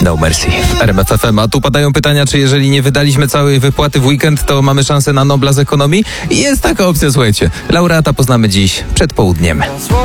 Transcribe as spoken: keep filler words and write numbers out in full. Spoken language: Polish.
No Mercy w R M F F M. A tu padają pytania, czy jeżeli nie wydaliśmy całej wypłaty w weekend, to mamy szansę na Nobla z ekonomii? I jest taka opcja, słuchajcie. Laureata poznamy dziś przed południem.